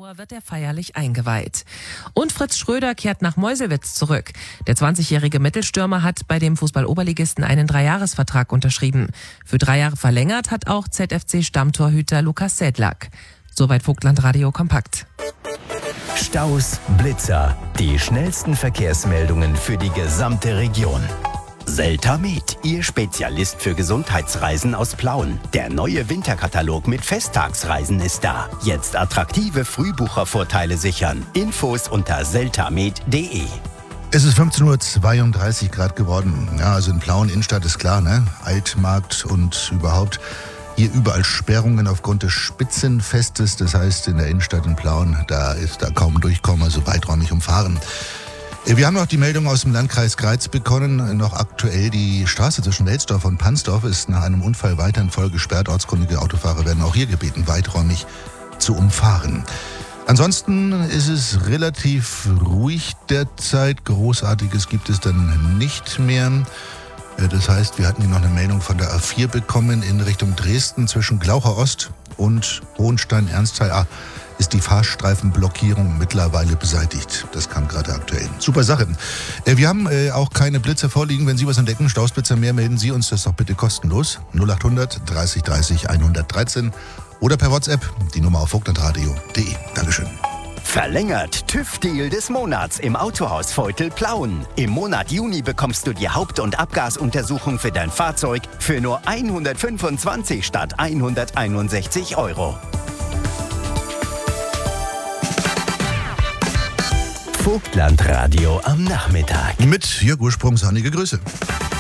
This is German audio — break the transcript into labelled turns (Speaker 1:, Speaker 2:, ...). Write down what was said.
Speaker 1: Uhr wird er feierlich eingeweiht. Und Fritz Schröder kehrt nach Meuselwitz zurück. Der 20-jährige Mittelstürmer hat bei dem Fußball-Oberligisten einen 3-Jahres-Vertrag unterschrieben. Für 3 Jahre verlängert hat auch ZFC-Stammtorhüter Lukas Sedlak. Soweit Vogtland Radio Kompakt.
Speaker 2: Staus, Blitzer, die schnellsten Verkehrsmeldungen für die gesamte Region. Seltamed, Ihr Spezialist für Gesundheitsreisen aus Plauen. Der neue Winterkatalog mit Festtagsreisen ist da. Jetzt attraktive Frühbuchervorteile sichern. Infos unter seltamed.de.
Speaker 3: Es ist 15:32 Uhr Grad geworden. Ja, also in Plauen Innenstadt ist klar, ne? Altmarkt und überhaupt hier überall Sperrungen aufgrund des Spitzenfestes. Das heißt, in der Innenstadt in Plauen, da ist da kaum Durchkommen, also weiträumig umfahren. Wir haben noch die Meldung aus dem Landkreis Greiz bekommen. Noch aktuell, die Straße zwischen Welsdorf und Pansdorf ist nach einem Unfall weiterhin voll gesperrt. Ortskundige Autofahrer werden auch hier gebeten, weiträumig zu umfahren. Ansonsten ist es relativ ruhig derzeit. Großartiges gibt es dann nicht mehr. Das heißt, wir hatten hier noch eine Meldung von der A4 bekommen in Richtung Dresden zwischen Glaucher Ost und Hohenstein-Ernsthal. Ist die Fahrstreifenblockierung mittlerweile beseitigt. Das kam gerade aktuell. Super Sache. Wir haben auch keine Blitze vorliegen. Wenn Sie was entdecken, Stausblitzer mehr, melden Sie uns das doch bitte kostenlos. 0800 30 30 113 oder per WhatsApp die Nummer auf vogtlandradio.de. Dankeschön.
Speaker 2: Verlängert TÜV-Deal des Monats im Autohaus Veutel Plauen. Im Monat Juni bekommst du die Haupt- und Abgasuntersuchung für dein Fahrzeug für nur 125 statt 161 €. Vogtlandradio am Nachmittag.
Speaker 3: Mit Jörg Ursprung, sonnige Grüße.